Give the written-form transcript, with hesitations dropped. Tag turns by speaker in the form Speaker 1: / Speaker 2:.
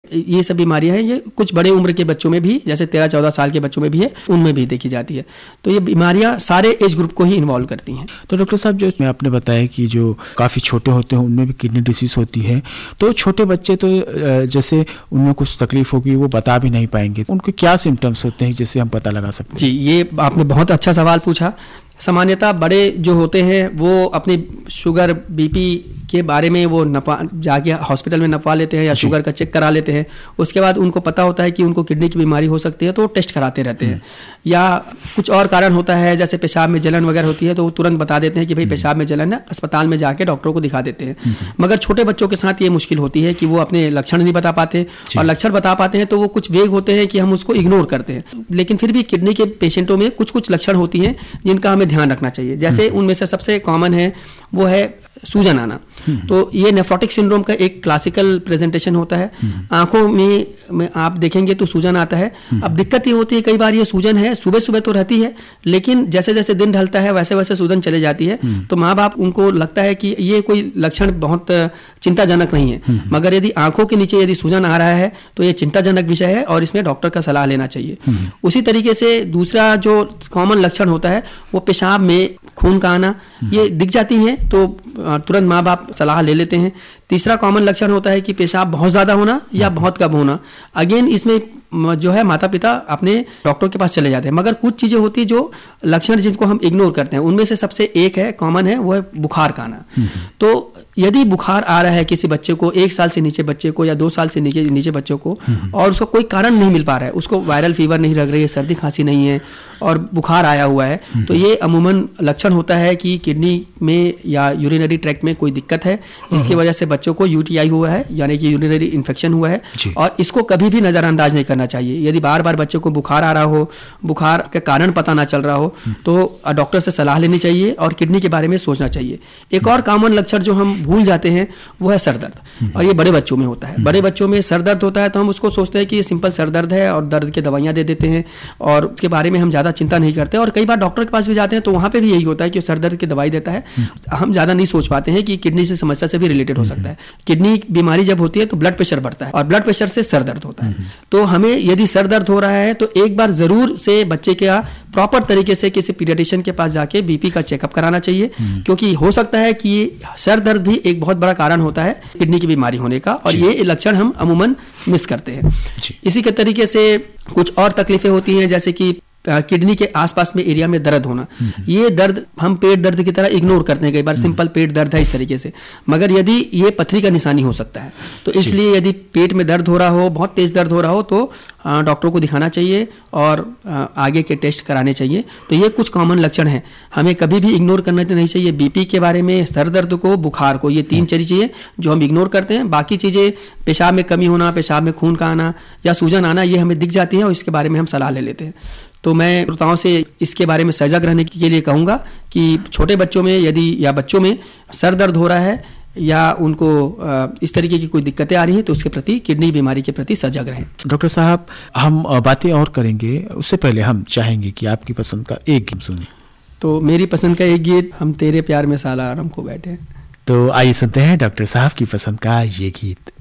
Speaker 1: ये सब बीमारियां हैं, ये कुछ बड़े उम्र के बच्चों में भी, जैसे 13-14 साल के बच्चों में भी है, उनमें भी देखी जाती है। तो ये बीमारियां सारे एज ग्रुप को ही इन्वॉल्व करती हैं।
Speaker 2: तो डॉक्टर साहब, जो आपने बताया कि जो काफ़ी छोटे होते हैं उनमें भी किडनी डिसीज होती है, तो छोटे बच्चे तो जैसे उनमें कुछ तकलीफ होगी वो बता भी नहीं पाएंगे, उनके क्या सिम्टम्स होते हैं जिससे हम पता लगा सकते हैं?
Speaker 1: जी, ये आपने बहुत अच्छा सवाल पूछा। सामान्यतः बड़े जो होते हैं वो अपनी शुगर बीपी के बारे में वो जाके हॉस्पिटल में नपवा लेते हैं या शुगर का चेक करा लेते हैं। उसके बाद उनको पता होता है कि उनको किडनी की बीमारी हो सकती है तो टेस्ट कराते रहते हैं। या कुछ और कारण होता है, जैसे पेशाब में जलन वगैरह होती है तो वो तुरंत बता देते हैं कि भाई पेशाब में जलन है, अस्पताल में जाके डॉक्टर को दिखा देते हैं। मगर छोटे बच्चों के साथ ये मुश्किल होती है कि वो अपने लक्षण नहीं बता पाते, और लक्षण बता पाते हैं तो वो कुछ वेग होते हैं कि हम उसको इग्नोर करते हैं। लेकिन फिर भी किडनी के पेशेंटों में कुछ कुछ लक्षण होती हैं जिनका हमें ध्यान रखना चाहिए। जैसे उनमें से सबसे कॉमन है वो है सूजन आना। तो ये नेफ्रोटिक सिंड्रोम का एक क्लासिकल प्रेजेंटेशन होता है। आंखों में आप देखेंगे तो सूजन आता है। अब दिक्कत ये होती है, कई बार ये सूजन है सुबह सुबह तो रहती है, लेकिन जैसे जैसे दिन ढलता है वैसे वैसे सूजन चले जाती है। तो माँ बाप उनको लगता है कि ये कोई लक्षण बहुत चिंताजनक नहीं है, मगर यदि आंखों के नीचे यदि सूजन आ रहा है तो ये चिंताजनक विषय है और इसमें डॉक्टर का सलाह लेना चाहिए। उसी तरीके से दूसरा जो कॉमन लक्षण होता है वो पेशाब में खून का आना, ये दिख जाती है तो तुरंत माँ बाप सलाह ले लेते हैं। तीसरा कॉमन लक्षण होता है कि पेशाब बहुत ज़्यादा होना या बहुत कम होना। अगेन इसमें जो है माता पिता अपने डॉक्टर के पास चले जाते हैं, मगर कुछ चीज़ें होती है जो लक्षण जिनको हम इग्नोर करते हैं। उनमें से सबसे एक है कॉमन है, वो है बुखार का आना। तो यदि बुखार आ रहा है किसी बच्चे को, 1 साल से नीचे बच्चे को या 2 साल से नीचे बच्चों को, और उसको कोई कारण नहीं मिल पा रहा है, उसको वायरल फीवर नहीं लग रही है, सर्दी खांसी नहीं है और बुखार आया हुआ है, तो ये अमूमन लक्षण होता है कि किडनी में या यूरिनरी ट्रैक्ट में कोई दिक्कत है, जिसकी वजह से बच्चों को यूटीआई हुआ है, यानी कि यूरिनरी इन्फेक्शन हुआ है। और इसको कभी भी नज़रअंदाज नहीं करना चाहिए। यदि बार बार बच्चों को बुखार आ रहा हो, बुखार का कारण पता ना चल रहा हो, तो डॉक्टर से सलाह लेनी चाहिए और किडनी के बारे में सोचना चाहिए। एक और कॉमन लक्षण जो हम भूल जाते हैं वो है सर दर्द, और ये बड़े बच्चों में होता है। बड़े बच्चों में सर दर्द होता है तो हम उसको सोचते हैं कि ये सिंपल सर दर्द है और दर्द की दवाइयाँ दे देते हैं और उसके बारे में हम ज़्यादा चिंता नहीं करते। और कई बार डॉक्टर के पास भी जाते हैं तो वहाँ पे भी यही होता है कि सर दर्द की दवाई देता है। हम ज़्यादा नहीं सोच पाते हैं कि किडनी से समस्या से भी रिलेटेड हो सकता है। किडनी बीमारी जब होती है तो ब्लड प्रेशर बढ़ता है और ब्लड प्रेशर से सर दर्द होता है। तो हमें यदि सर दर्द हो रहा है तो एक बार जरूर से बच्चे का प्रॉपर तरीके से किसी पीडियाट्रिशियन के पास जाके बीपी का चेकअप कराना चाहिए, क्योंकि हो सकता है कि सर दर्द भी एक बहुत बड़ा कारण होता है किडनी की बीमारी होने का, और ये लक्षण हम अमूमन मिस करते हैं। इसी के तरीके से कुछ और तकलीफें होती हैं, जैसे कि किडनी के आसपास में एरिया में दर्द होना। ये दर्द हम पेट दर्द की तरह इग्नोर करते हैं, कई बार सिंपल पेट दर्द है इस तरीके से, मगर यदि ये पथरी का निशानी हो सकता है। तो इसलिए यदि पेट में दर्द हो रहा हो, बहुत तेज दर्द हो रहा हो, तो डॉक्टर को दिखाना चाहिए और आगे के टेस्ट कराने चाहिए। तो ये कुछ कॉमन लक्षण हैं, हमें कभी भी इग्नोर करना नहीं चाहिए। बीपी के बारे में, सर दर्द को, बुखार को, ये 3 चीज़ें जो हम इग्नोर करते हैं। बाकी चीज़ें पेशाब में कमी होना, पेशाब में खून का आना या सूजन आना, ये हमें दिख जाती है और इसके बारे में हम सलाह ले लेते हैं। तो मैं श्रोताओं से इसके बारे में सजग रहने के लिए कहूँगा कि छोटे बच्चों में यदि या बच्चों में सर दर्द हो रहा है या उनको इस तरीके की कोई दिक्कतें आ रही हैं तो उसके प्रति, किडनी बीमारी के प्रति सजग रहें।
Speaker 2: डॉक्टर साहब, हम बातें और करेंगे, उससे पहले हम चाहेंगे कि आपकी पसंद का एक गीत सुनें।
Speaker 1: तो मेरी पसंद का एक गीत, हम तेरे प्यार में साला आराम को बैठे।
Speaker 2: तो आइए सुनते हैं डॉक्टर साहब की पसंद का ये गीत।